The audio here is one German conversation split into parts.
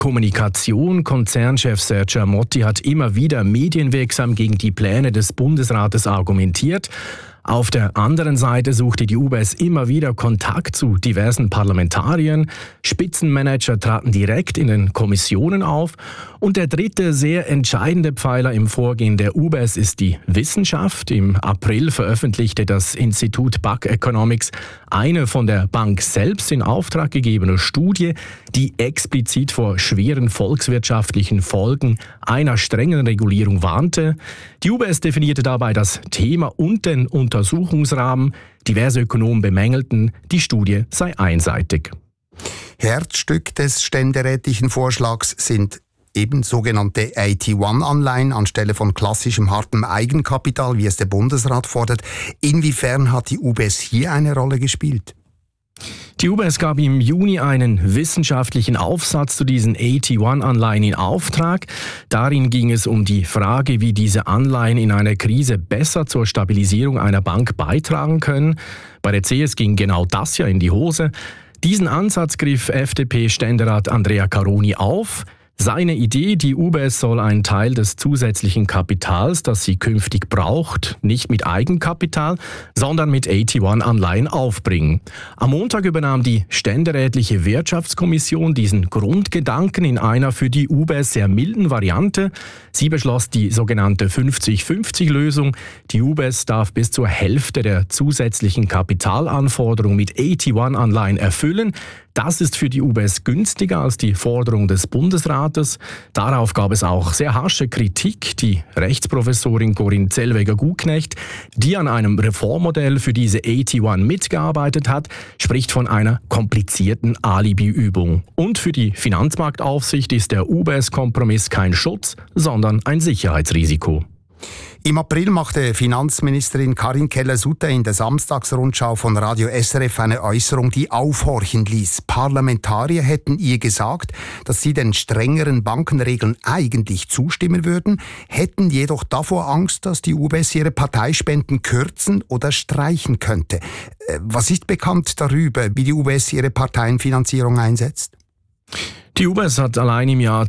Kommunikation. Konzernchef Sergio Motti hat immer wieder medienwirksam gegen die Pläne des Bundesrates argumentiert. Auf der anderen Seite suchte die UBS immer wieder Kontakt zu diversen Parlamentariern. Spitzenmanager traten direkt in den Kommissionen auf. Und der dritte sehr entscheidende Pfeiler im Vorgehen der UBS ist die Wissenschaft. Im April veröffentlichte das Institut BAK Economics eine von der Bank selbst in Auftrag gegebene Studie, die explizit vor schweren volkswirtschaftlichen Folgen einer strengen Regulierung warnte. Die UBS definierte dabei das Thema und den Untersuchungsrahmen. Diverse Ökonomen bemängelten, die Studie sei einseitig. Herzstück des ständerätlichen Vorschlags sind eben sogenannte AT1-Anleihen anstelle von klassischem hartem Eigenkapital, wie es der Bundesrat fordert. Inwiefern hat die UBS hier eine Rolle gespielt? Die UBS gab im Juni einen wissenschaftlichen Aufsatz zu diesen AT1-Anleihen in Auftrag. Darin ging es um die Frage, wie diese Anleihen in einer Krise besser zur Stabilisierung einer Bank beitragen können. Bei der CS ging genau das ja in die Hose. Diesen Ansatz griff FDP-Ständerat Andrea Caroni auf. Seine Idee, die UBS soll einen Teil des zusätzlichen Kapitals, das sie künftig braucht, nicht mit Eigenkapital, sondern mit AT1-Anleihen aufbringen. Am Montag übernahm die ständerätliche Wirtschaftskommission diesen Grundgedanken in einer für die UBS sehr milden Variante. Sie beschloss die sogenannte 50-50-Lösung. Die UBS darf bis zur Hälfte der zusätzlichen Kapitalanforderung mit AT1-Anleihen erfüllen. Das ist für die UBS günstiger als die Forderung des Bundesrates. Darauf gab es auch sehr harsche Kritik. Die Rechtsprofessorin Corinne Zellweger-Gutknecht, die an einem Reformmodell für diese AT1 mitgearbeitet hat, spricht von einer komplizierten Alibi-Übung. Und für die Finanzmarktaufsicht ist der UBS-Kompromiss kein Schutz, sondern ein Sicherheitsrisiko. Im April machte Finanzministerin Karin Keller-Sutter in der Samstagsrundschau von Radio SRF eine Äußerung, die aufhorchen ließ. Parlamentarier hätten ihr gesagt, dass sie den strengeren Bankenregeln eigentlich zustimmen würden, hätten jedoch davor Angst, dass die UBS ihre Parteispenden kürzen oder streichen könnte. Was ist bekannt darüber, wie die UBS ihre Parteienfinanzierung einsetzt? Die UBS hat allein im Jahr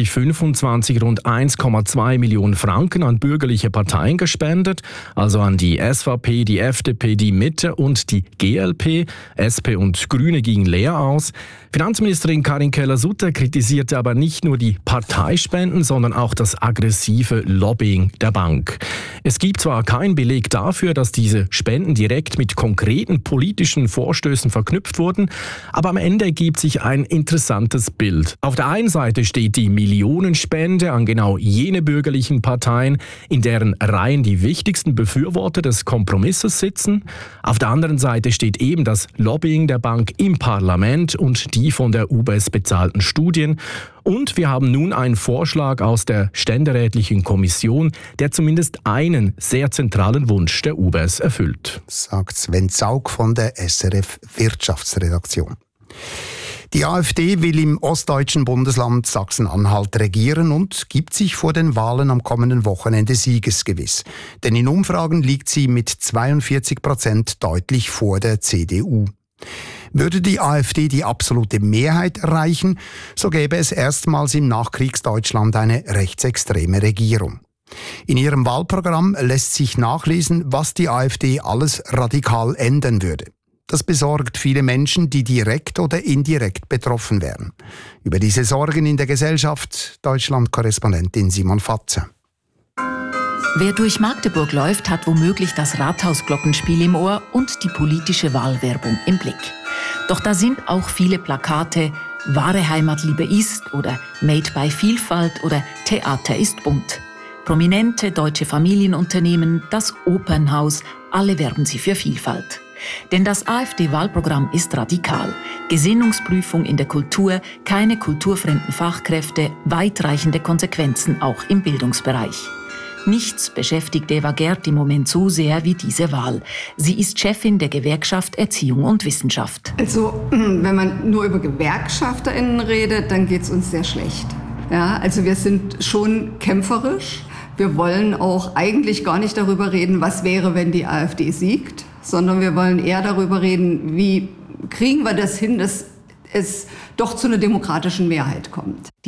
2025 rund 1,2 Millionen Franken an bürgerliche Parteien gespendet, also an die SVP, die FDP, die Mitte und die GLP. SP und Grüne gingen leer aus. Finanzministerin Karin Keller-Sutter kritisierte aber nicht nur die Parteispenden, sondern auch das aggressive Lobbying der Bank. Es gibt zwar keinen Beleg dafür, dass diese Spenden direkt mit konkreten politischen Vorstößen verknüpft wurden, aber am Ende ergibt sich ein interessantes Bild. Auf der einen Seite steht die Millionenspende an genau jene bürgerlichen Parteien, in deren Reihen die wichtigsten Befürworter des Kompromisses sitzen. Auf der anderen Seite steht eben das Lobbying der Bank im Parlament und die von der UBS bezahlten Studien. Und wir haben nun einen Vorschlag aus der ständerätlichen Kommission, der zumindest einen sehr zentralen Wunsch der UBS erfüllt. Sagt Sven Zaug von der SRF Wirtschaftsredaktion. Die AfD will im ostdeutschen Bundesland Sachsen-Anhalt regieren und gibt sich vor den Wahlen am kommenden Wochenende siegesgewiss. Denn in Umfragen liegt sie mit 42% deutlich vor der CDU. Würde die AfD die absolute Mehrheit erreichen, so gäbe es erstmals im Nachkriegsdeutschland eine rechtsextreme Regierung. In ihrem Wahlprogramm lässt sich nachlesen, was die AfD alles radikal ändern würde. Das besorgt viele Menschen, die direkt oder indirekt betroffen wären. Über diese Sorgen in der Gesellschaft, Deutschland-Korrespondentin Simon Fatze. Wer durch Magdeburg läuft, hat womöglich das Rathausglockenspiel im Ohr und die politische Wahlwerbung im Blick. Doch da sind auch viele Plakate »Wahre Heimatliebe ist« oder »Made by Vielfalt« oder »Theater ist bunt«. Prominente deutsche Familienunternehmen, das Opernhaus, alle werben sie für Vielfalt. Denn das AfD-Wahlprogramm ist radikal. Gesinnungsprüfung in der Kultur, keine kulturfremden Fachkräfte, weitreichende Konsequenzen auch im Bildungsbereich. Nichts beschäftigt Eva Gerd im Moment so sehr wie diese Wahl. Sie ist Chefin der Gewerkschaft Erziehung und Wissenschaft. Also, wenn man nur über GewerkschafterInnen redet, dann geht es uns sehr schlecht. Ja, also wir sind schon kämpferisch. Wir wollen auch eigentlich gar nicht darüber reden, was wäre, wenn die AfD siegt, sondern wir wollen eher darüber reden, wie kriegen wir das hin, dass es doch zu einer demokratischen Mehrheit kommt.